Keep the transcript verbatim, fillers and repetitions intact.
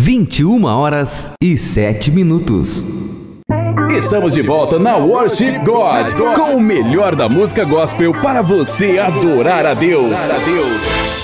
vinte e uma horas e sete minutos. Estamos de volta na Worship God, com o melhor da música gospel para você adorar a Deus.